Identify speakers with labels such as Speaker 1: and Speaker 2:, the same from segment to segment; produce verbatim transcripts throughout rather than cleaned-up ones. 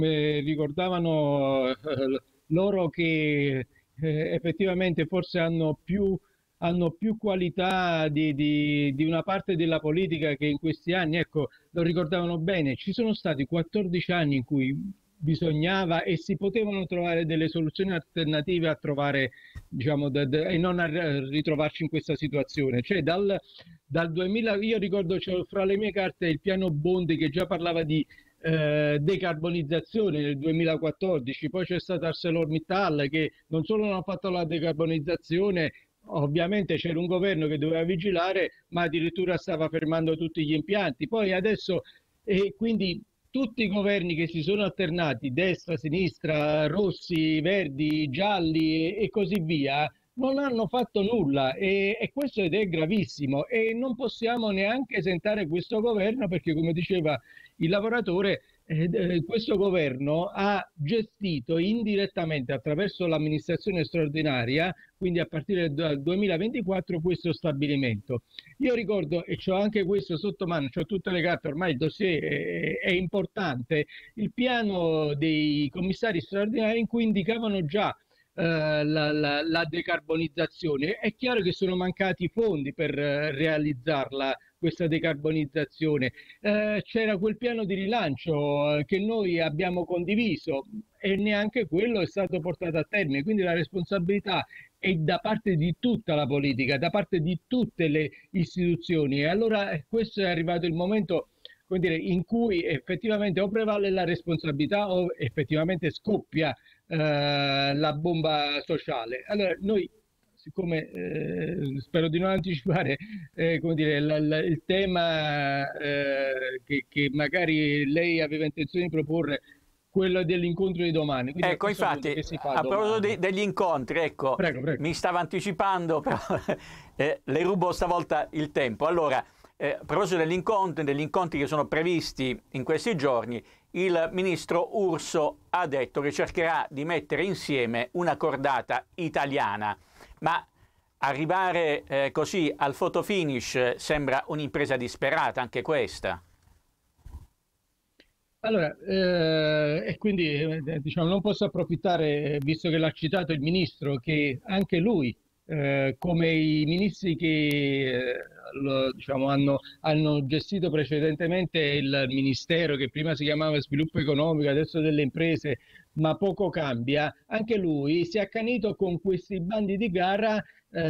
Speaker 1: eh, ricordavano eh, loro che eh, effettivamente forse hanno più, hanno più qualità di, di, di una parte della politica che in questi anni, ecco, lo ricordavano bene. Ci sono stati quattordici anni in cui bisognava e si potevano trovare delle soluzioni alternative a trovare, diciamo, da, da, e non a ritrovarci in questa situazione. Cioè dal, dal duemila, io ricordo c'è fra le mie carte il piano Bondi che già parlava di eh, decarbonizzazione nel duemilaquattordici, poi c'è stata ArcelorMittal che non solo non ha fatto la decarbonizzazione, ovviamente c'era un governo che doveva vigilare, ma addirittura stava fermando tutti gli impianti. Poi adesso, e quindi tutti i governi che si sono alternati, destra, sinistra, rossi, verdi, gialli e, e così via, non hanno fatto nulla e, e questo ed è gravissimo e non possiamo neanche esentare questo governo perché, come diceva il lavoratore, eh, questo governo ha gestito indirettamente attraverso l'amministrazione straordinaria, quindi a partire dal duemilaventiquattro, questo stabilimento. Io ricordo, e ho anche questo sotto mano, ho tutte le carte, ormai il dossier è, è importante, il piano dei commissari straordinari in cui indicavano già eh, la, la, la decarbonizzazione. È chiaro che sono mancati i fondi per eh, realizzarla questa decarbonizzazione. Eh, c'era quel piano di rilancio eh, che noi abbiamo condiviso e neanche quello è stato portato a termine, quindi la responsabilità è da parte di tutta la politica, da parte di tutte le istituzioni e allora eh, questo è arrivato il momento, come dire, in cui effettivamente o prevale la responsabilità o effettivamente scoppia eh, la bomba sociale. Allora noi, siccome eh, spero di non anticipare eh, come dire, la, la, il tema eh, che, che magari lei aveva intenzione di proporre, quello dell'incontro di domani. Quindi
Speaker 2: Ecco, infatti,
Speaker 1: che si fa
Speaker 2: a proposito
Speaker 1: domani?
Speaker 2: de- degli incontri, ecco,
Speaker 1: Prego, prego.
Speaker 2: mi stavo anticipando, però eh, le rubo stavolta il tempo. Allora, eh, a proposito degli incontri, degli incontri che sono previsti in questi giorni, il ministro Urso ha detto che cercherà di mettere insieme una cordata italiana, ma arrivare eh, così al photo finish sembra un'impresa disperata anche questa.
Speaker 1: Allora, eh, e quindi eh, diciamo, non posso approfittare, visto che l'ha citato il ministro, che anche lui, eh, come i ministri che eh, lo, diciamo, hanno, hanno gestito precedentemente il ministero, che prima si chiamava Sviluppo Economico, adesso delle imprese, ma poco cambia, anche lui si è accanito con questi bandi di gara.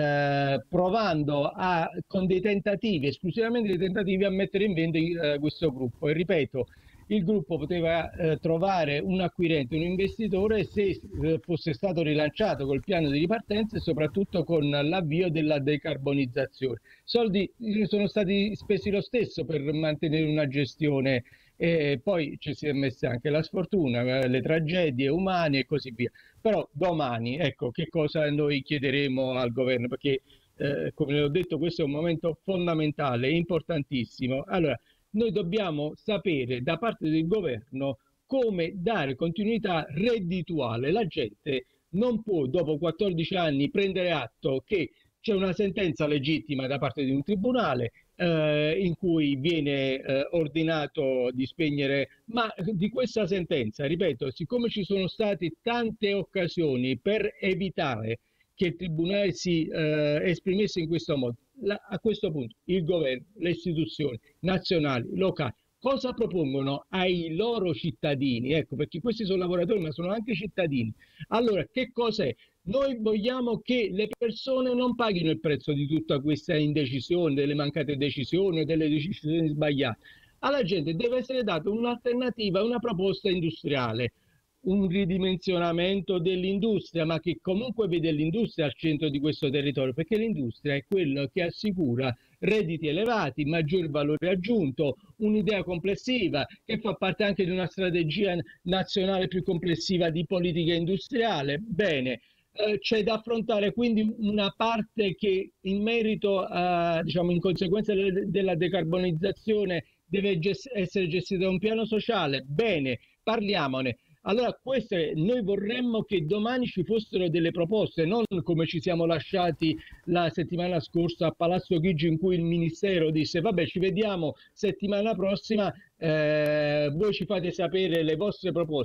Speaker 1: Eh, provando a, con dei tentativi, esclusivamente dei tentativi, a mettere in venda eh, questo gruppo. E ripeto, il gruppo poteva eh, trovare un acquirente, un investitore se eh, fosse stato rilanciato col piano di ripartenza e soprattutto con l'avvio della decarbonizzazione. Soldi sono stati spesi lo stesso per mantenere una gestione e poi ci si è messa anche la sfortuna, le tragedie umane e così via. Però domani, ecco, che cosa noi chiederemo al governo? Perché, eh, come ho detto, questo è un momento fondamentale, importantissimo. Allora, noi dobbiamo sapere da parte del governo come dare continuità reddituale. La gente non può, dopo quattordici anni, prendere atto che c'è una sentenza legittima da parte di un tribunale eh, in cui viene eh, ordinato di spegnere, ma di questa sentenza, ripeto, siccome ci sono state tante occasioni per evitare che il tribunale si eh, esprimesse in questo modo, la, a questo punto il governo, le istituzioni nazionali, locali, cosa propongono ai loro cittadini? Ecco, perché questi sono lavoratori, ma sono anche cittadini. Allora, che cos'è? Noi vogliamo che le persone non paghino il prezzo di tutta questa indecisione, delle mancate decisioni, delle decisioni sbagliate. Alla gente deve essere data un'alternativa, una proposta industriale, un ridimensionamento dell'industria, ma che comunque vede l'industria al centro di questo territorio, perché l'industria è quello che assicura redditi elevati, maggior valore aggiunto, un'idea complessiva che fa parte anche di una strategia nazionale più complessiva di politica industriale. Bene, eh, c'è da affrontare quindi una parte che in merito a, diciamo, in conseguenza de- della decarbonizzazione deve gest- essere gestita da un piano sociale. Bene, parliamone. Allora, queste, noi vorremmo che domani ci fossero delle proposte, non come ci siamo lasciati la settimana scorsa a Palazzo Chigi, in cui il Ministero disse vabbè, ci vediamo settimana prossima, eh, voi ci fate sapere le vostre proposte.